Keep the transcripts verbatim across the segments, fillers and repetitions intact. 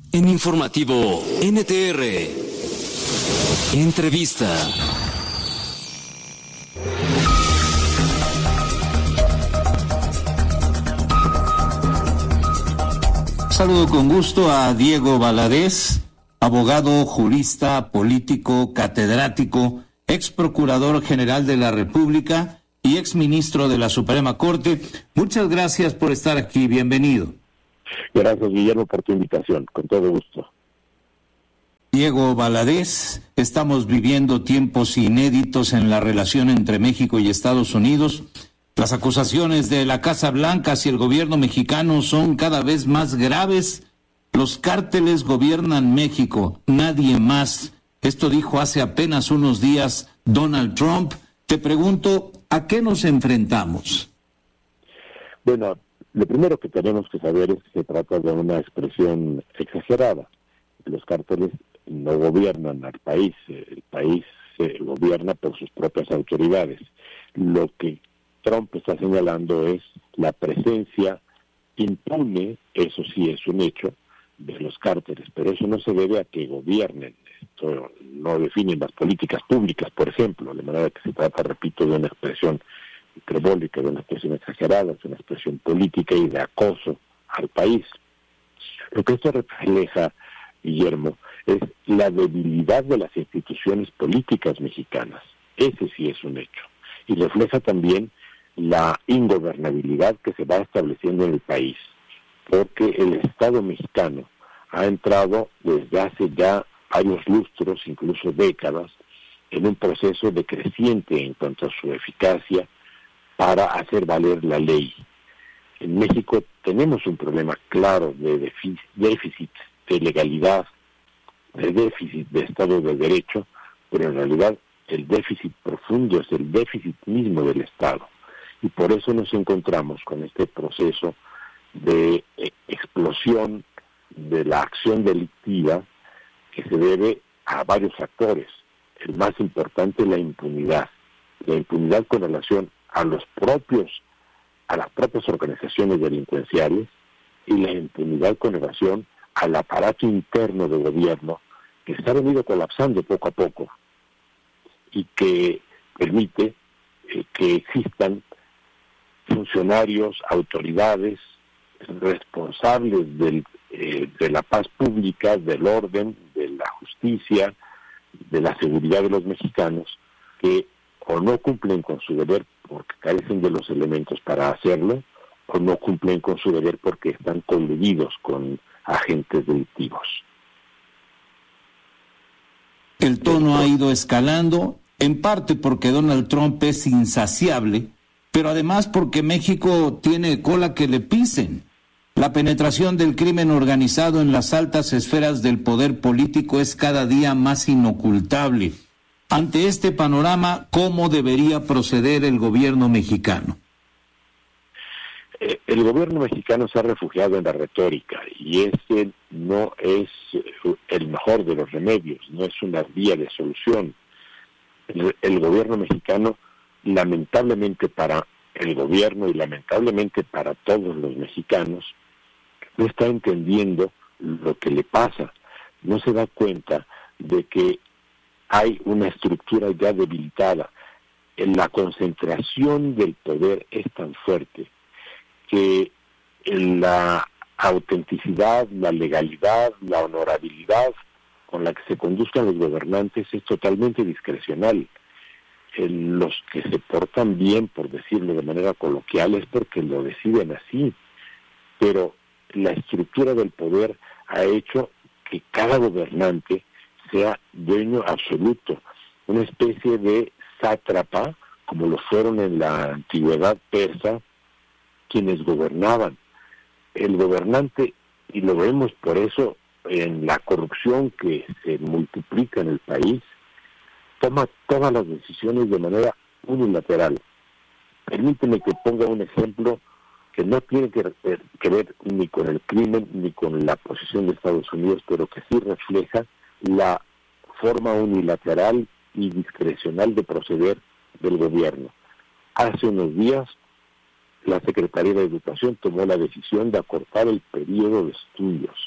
En Informativo N T R, entrevista. Saludo con gusto a Diego Valadez, abogado, jurista, político, catedrático, ex procurador general de la República y ex ministro de la Suprema Corte. Muchas gracias por estar aquí, bienvenido. Gracias, Guillermo, por tu invitación, con todo gusto. Diego Valadez, estamos viviendo tiempos inéditos en la relación entre México y Estados Unidos. Las acusaciones de la Casa Blanca hacia el gobierno mexicano son cada vez más graves. Los cárteles gobiernan México, nadie más. Esto dijo hace apenas unos días Donald Trump. Te pregunto, ¿a qué nos enfrentamos? Bueno, lo primero que tenemos que saber es que se trata de una expresión exagerada. Los cárteles no gobiernan al país, el país se gobierna por sus propias autoridades. Lo que Trump está señalando es la presencia impune, eso sí es un hecho, de los cárteles, pero eso no se debe a que gobiernen. Esto no definen las políticas públicas, por ejemplo, de manera que se trata, repito, de una expresión hiperbólica, de una expresión exagerada, de una expresión política y de acoso al país. Lo que esto refleja, Guillermo, es la debilidad de las instituciones políticas mexicanas. Ese sí es un hecho. Y refleja también la ingobernabilidad que se va estableciendo en el país, porque el Estado mexicano ha entrado desde hace ya varios lustros, incluso décadas, en un proceso decreciente en cuanto a su eficacia para hacer valer la ley. En México tenemos un problema claro de déficit de legalidad, de déficit de Estado de Derecho, pero en realidad el déficit profundo es el déficit mismo del Estado. Y por eso nos encontramos con este proceso de explosión de la acción delictiva que se debe a varios factores. El más importante es la impunidad. La impunidad con relación a los propios, a las propias organizaciones delincuenciales, y la impunidad con relación al aparato interno de gobierno que se ha venido colapsando poco a poco y que permite eh, que existan funcionarios, autoridades responsables del, eh, de la paz pública, del orden, de la justicia, de la seguridad de los mexicanos, que o no cumplen con su deber porque carecen de los elementos para hacerlo, o no cumplen con su deber porque están coludidos con agentes delictivos. El tono ha ido escalando, en parte porque Donald Trump es insaciable, pero además porque México tiene cola que le pisen. La penetración del crimen organizado en las altas esferas del poder político es cada día más inocultable. Ante este panorama, ¿cómo debería proceder el gobierno mexicano? El gobierno mexicano se ha refugiado en la retórica y ese no es el mejor de los remedios, no es una vía de solución. El, el gobierno mexicano, lamentablemente para el gobierno y lamentablemente para todos los mexicanos, no está entendiendo lo que le pasa, no se da cuenta de que hay una estructura ya debilitada. En la concentración del poder es tan fuerte que la autenticidad, la legalidad, la honorabilidad con la que se conduzcan los gobernantes es totalmente discrecional. En los que se portan bien, por decirlo de manera coloquial, es porque lo deciden así, pero la estructura del poder ha hecho que cada gobernante sea dueño absoluto, una especie de sátrapa, como lo fueron en la antigüedad persa, quienes gobernaban. El gobernante, y lo vemos por eso en la corrupción que se multiplica en el país, toma todas las decisiones de manera unilateral. Permíteme que ponga un ejemplo que no tiene que, que ver ni con el crimen ni con la posición de Estados Unidos, pero que sí refleja la forma unilateral y discrecional de proceder del gobierno. Hace unos días, la Secretaría de Educación tomó la decisión de acortar el periodo de estudios.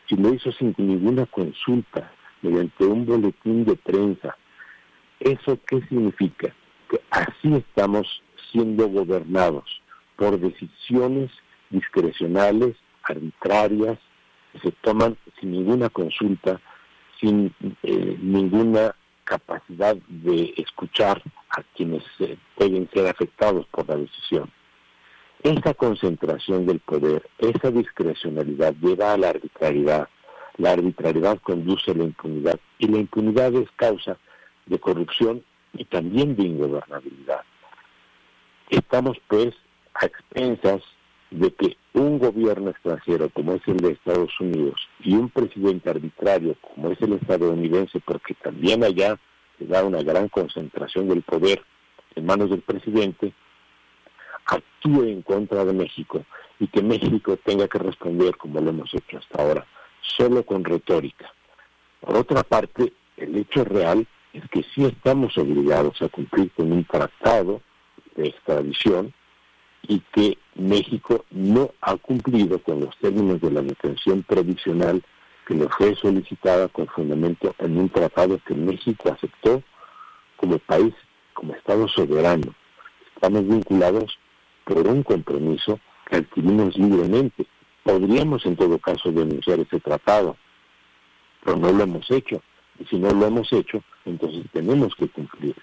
y lo hizo sin ninguna consulta, mediante un boletín de prensa. ¿Eso qué significa? Que así estamos siendo gobernados, por decisiones discrecionales, arbitrarias, que se toman sin ninguna consulta, sin eh, ninguna capacidad de escuchar a quienes eh, pueden ser afectados por la decisión. Esa concentración del poder, esa discrecionalidad lleva a la arbitrariedad. La arbitrariedad conduce a la impunidad, y la impunidad es causa de corrupción y también de ingobernabilidad. Estamos pues a expensas de que un gobierno extranjero como es el de Estados Unidos y un presidente arbitrario como es el estadounidense, porque también allá se da una gran concentración del poder en manos del presidente, actúe en contra de México y que México tenga que responder como lo hemos hecho hasta ahora, solo con retórica. Por otra parte, el hecho real es que sí estamos obligados a cumplir con un tratado de extradición y que México no ha cumplido con los términos de la detención provisional que le fue solicitada con fundamento en un tratado que México aceptó como país, como Estado soberano. Estamos vinculados por un compromiso que adquirimos libremente. Podríamos en todo caso denunciar ese tratado, pero no lo hemos hecho. Y si no lo hemos hecho, entonces tenemos que cumplirlo.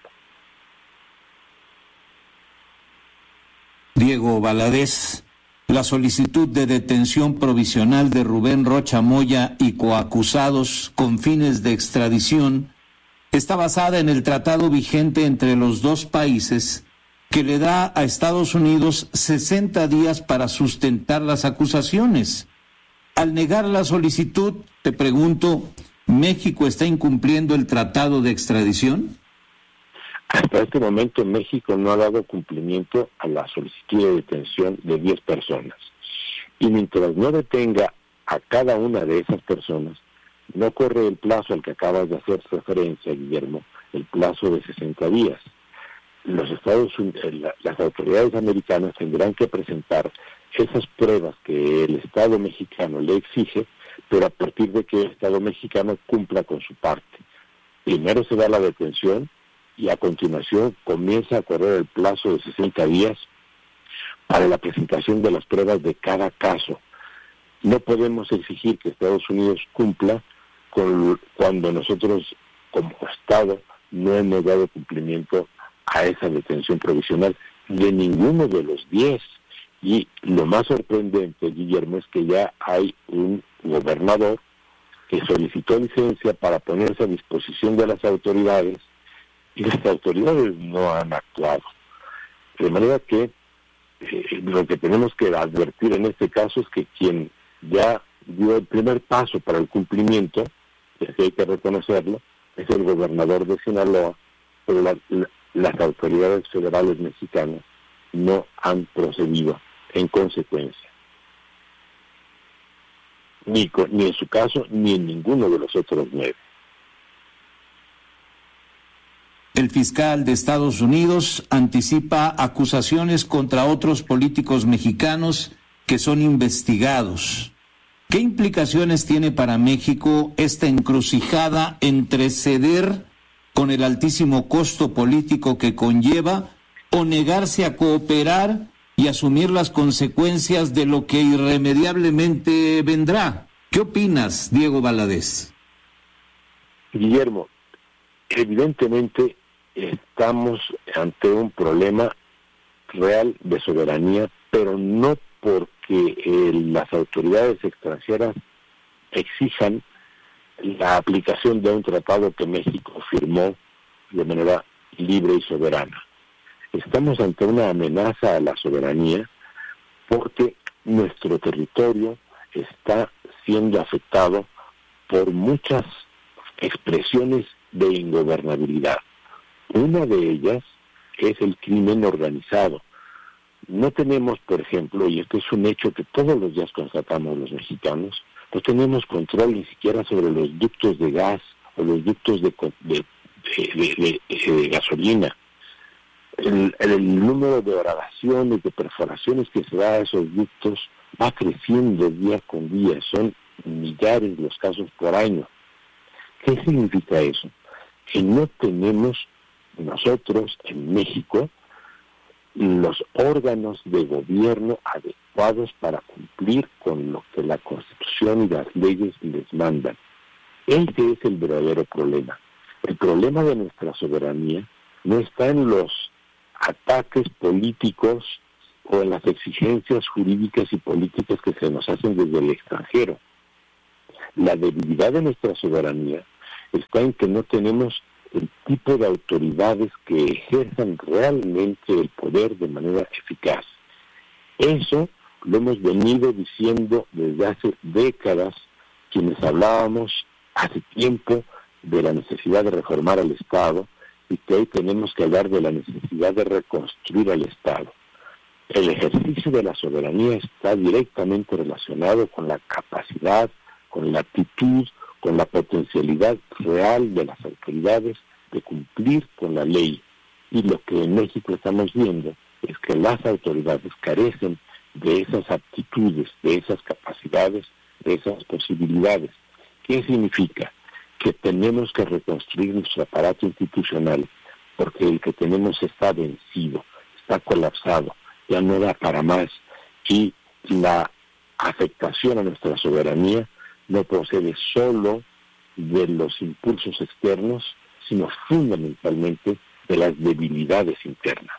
Diego Valadez, la solicitud de detención provisional de Rubén Rocha Moya y coacusados con fines de extradición está basada en el tratado vigente entre los dos países que le da a Estados Unidos sesenta días para sustentar las acusaciones. Al negar la solicitud, te pregunto, ¿México está incumpliendo el tratado de extradición? Hasta este momento México no ha dado cumplimiento a la solicitud de detención de diez personas. Y mientras no detenga a cada una de esas personas, no corre el plazo al que acabas de hacer referencia, Guillermo, el plazo de sesenta días. Los Estados Unidos, las autoridades americanas tendrán que presentar esas pruebas que el Estado mexicano le exige, pero a partir de que el Estado mexicano cumpla con su parte. Primero se da la detención y a continuación comienza a correr el plazo de sesenta días para la presentación de las pruebas de cada caso. No podemos exigir que Estados Unidos cumpla con, cuando nosotros como Estado no hemos dado cumplimiento a esa detención provisional de ninguno de los diez. Y lo más sorprendente, Guillermo, es que ya hay un gobernador que solicitó licencia para ponerse a disposición de las autoridades y las autoridades no han actuado. De manera que eh, lo que tenemos que advertir en este caso es que quien ya dio el primer paso para el cumplimiento, y así hay que reconocerlo, es el gobernador de Sinaloa, pero la, la, las autoridades federales mexicanas no han procedido en consecuencia. Ni, con, ni en su caso, ni en ninguno de los otros nueve. El fiscal de Estados Unidos anticipa acusaciones contra otros políticos mexicanos que son investigados. ¿Qué implicaciones tiene para México esta encrucijada entre ceder con el altísimo costo político que conlleva o negarse a cooperar y asumir las consecuencias de lo que irremediablemente vendrá? ¿Qué opinas, Diego Valadez? Guillermo, evidentemente estamos ante un problema real de soberanía, pero no porque eh, las autoridades extranjeras exijan la aplicación de un tratado que México firmó de manera libre y soberana. Estamos ante una amenaza a la soberanía porque nuestro territorio está siendo afectado por muchas expresiones de ingobernabilidad. Una de ellas es el crimen organizado. No tenemos, por ejemplo, y esto es un hecho que todos los días constatamos los mexicanos, no tenemos control ni siquiera sobre los ductos de gas o los ductos de, de, de, de, de, de gasolina. El, el número de horadaciones, de perforaciones que se da a esos ductos va creciendo día con día. Son millares los casos por año. ¿Qué significa eso? Que no tenemos nosotros en México los órganos de gobierno adecuados para cumplir con lo que la Constitución y las leyes les mandan. Ese es el verdadero problema. El problema de nuestra soberanía no está en los ataques políticos o en las exigencias jurídicas y políticas que se nos hacen desde el extranjero. La debilidad de nuestra soberanía está en que no tenemos el tipo de autoridades que ejerzan realmente el poder de manera eficaz. Eso lo hemos venido diciendo desde hace décadas, quienes hablábamos hace tiempo de la necesidad de reformar al Estado, y que hoy tenemos que hablar de la necesidad de reconstruir al Estado. El ejercicio de la soberanía está directamente relacionado con la capacidad, con la aptitud, con la potencialidad real de las autoridades de cumplir con la ley. Y lo que en México estamos viendo es que las autoridades carecen de esas aptitudes, de esas capacidades, de esas posibilidades. ¿Qué significa? Que tenemos que reconstruir nuestro aparato institucional, porque el que tenemos está vencido, está colapsado, ya no da para más, y la afectación a nuestra soberanía no procede solo de los impulsos externos, sino fundamentalmente de las debilidades internas.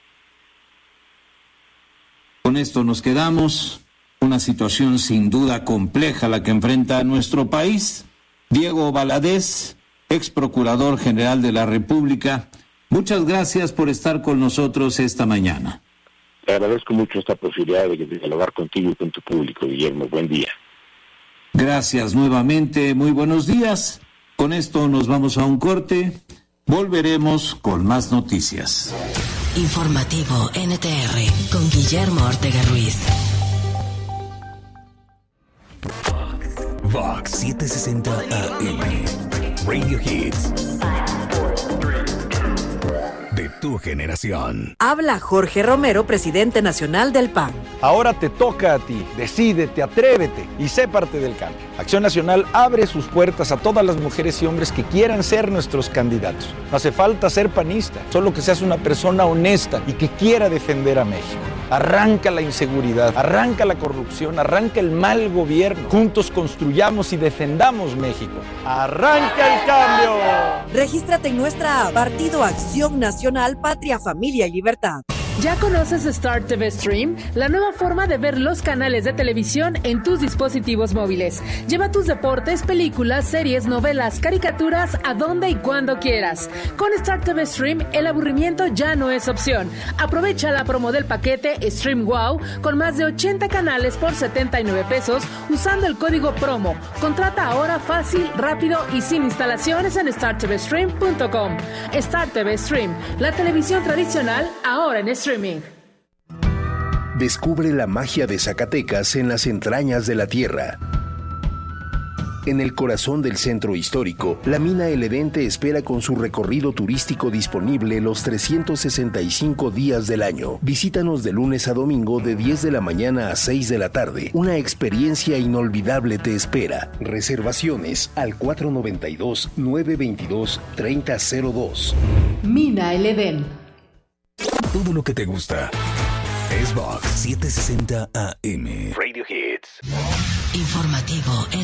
Con esto nos quedamos. Una situación sin duda compleja la que enfrenta nuestro país. Diego Valadez, ex procurador general de la República, muchas gracias por estar con nosotros esta mañana. Te agradezco mucho esta posibilidad de dialogar contigo y con tu público, Guillermo. Buen día. Gracias nuevamente, muy buenos días. Con esto nos vamos a un corte. Volveremos con más noticias. Informativo N T R con Guillermo Ortega Ruiz. Vox setecientos sesenta A M, Radio Hits, de tu generación. Habla Jorge Romero, presidente nacional del P A N. Ahora te toca a ti, decídete, atrévete y sé parte del cambio. Acción Nacional abre sus puertas a todas las mujeres y hombres que quieran ser nuestros candidatos. No hace falta ser panista, solo que seas una persona honesta y que quiera defender a México. Arranca la inseguridad, arranca la corrupción, arranca el mal gobierno. Juntos construyamos y defendamos México. ¡Arranca el cambio! Regístrate en nuestra app Partido Acción Nacional, Patria, Familia y Libertad. ¿Ya conoces Star T V Stream? La nueva forma de ver los canales de televisión en tus dispositivos móviles. Lleva tus deportes, películas, series, novelas, caricaturas a donde y cuando quieras. Con Star T V Stream, el aburrimiento ya no es opción. Aprovecha la promo del paquete Stream Wow con más de ochenta canales por setenta y nueve pesos usando el código promo. Contrata ahora fácil, rápido y sin instalaciones en star t v stream punto com. Star T V Stream, la televisión tradicional ahora en streaming. Descubre la magia de Zacatecas en las entrañas de la tierra. En el corazón del centro histórico, la mina El Edén te espera con su recorrido turístico disponible los trescientos sesenta y cinco días del año. Visítanos de lunes a domingo de diez de la mañana a seis de la tarde. Una experiencia inolvidable te espera. Reservaciones al cuatro nueve dos, nueve dos dos, tres cero cero dos. Mina El Edén. Todo lo que te gusta es Vox setecientos sesenta A M. Radio Hits. Informativo